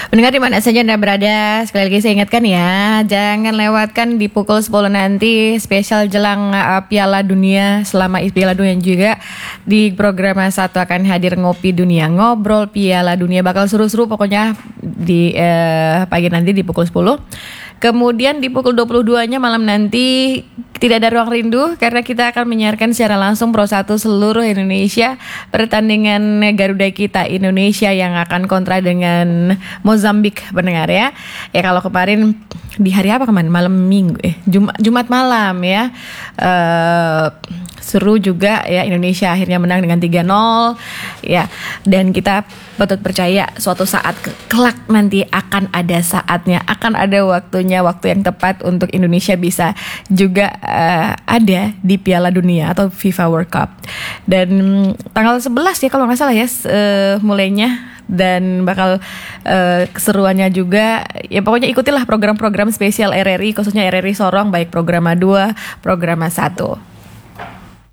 Mendengar di mana saja Anda berada, sekali lagi saya ingatkan ya, jangan lewatkan di pukul 10 nanti spesial jelang Piala Dunia. Selama Piala Dunia juga di program 1 akan hadir ngopi dunia, ngobrol Piala Dunia, bakal seru-seru pokoknya di pagi nanti di pukul 10. Kemudian di pukul 22-nya malam nanti tidak ada ruang rindu karena kita akan menyiarkan secara langsung Pro 1 seluruh Indonesia, pertandingan Garuda kita Indonesia yang akan kontra dengan Mozambik, pendengar ya. Ya kalau kemarin di hari apa kemarin? Malam Minggu Jumat malam ya. Seru juga ya, Indonesia akhirnya menang dengan 3-0 ya, dan kita patut percaya suatu saat kelak nanti akan ada saatnya, akan ada waktunya, waktu yang tepat untuk Indonesia bisa juga ada di Piala Dunia atau FIFA World Cup. Dan tanggal 11 ya kalau nggak salah ya mulainya, dan bakal keseruannya juga ya, pokoknya ikutilah program-program spesial RRI, khususnya RRI Sorong, baik program 2, program 1.